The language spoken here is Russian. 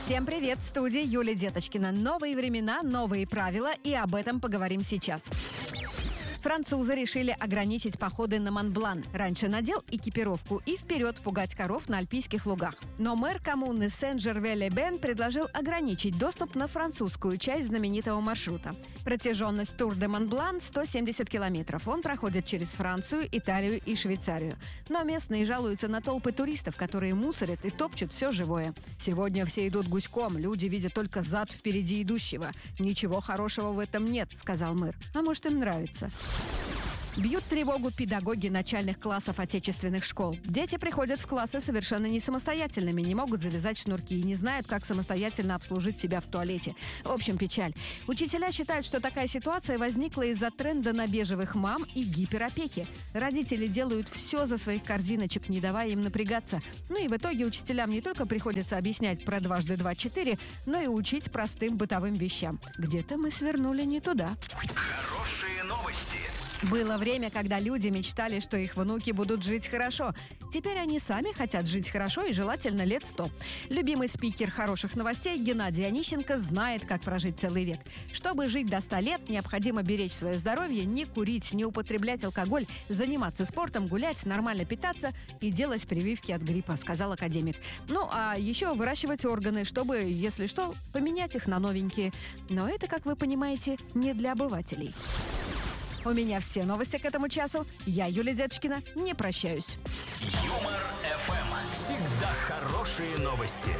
Всем привет, в студии Юлия Деточкина. Новые времена, новые правила, и об этом поговорим сейчас. Французы решили ограничить походы на Монблан. Раньше надел экипировку и вперед пугать коров на альпийских лугах. Но мэр коммуны Сен-Жерве-ле-Бен предложил ограничить доступ на французскую часть знаменитого маршрута. Протяженность Тур де Монблан 170 километров. Он проходит через Францию, Италию и Швейцарию. Но местные жалуются на толпы туристов, которые мусорят и топчут все живое. Сегодня все идут гуськом, люди видят только зад впереди идущего. Ничего хорошего в этом нет, сказал мэр. А может, им нравится? Бьют тревогу педагоги начальных классов отечественных школ. Дети приходят в классы совершенно не самостоятельными, не могут завязать шнурки и не знают, как самостоятельно обслужить себя в туалете. В общем, печаль. Учителя считают, что такая ситуация возникла из-за тренда на бежевых мам и гиперопеки. Родители делают все за своих корзиночек, не давая им напрягаться. Ну и в итоге учителям не только приходится объяснять про дважды два 4, но и учить простым бытовым вещам. Где-то мы свернули не туда. Хорошие новости. Было время, когда люди мечтали, что их внуки будут жить хорошо. Теперь они сами хотят жить хорошо и желательно лет 100. Любимый спикер хороших новостей Геннадий Онищенко знает, как прожить целый век. Чтобы жить до 100 лет, необходимо беречь свое здоровье, не курить, не употреблять алкоголь, заниматься спортом, гулять, нормально питаться и делать прививки от гриппа, сказал академик. Ну, а еще выращивать органы, чтобы, если что, поменять их на новенькие. Но это, как вы понимаете, не для обывателей. У меня все новости к этому часу. Я, Юлия Деточкина, не прощаюсь. Юмор ФМ. Всегда хорошие новости.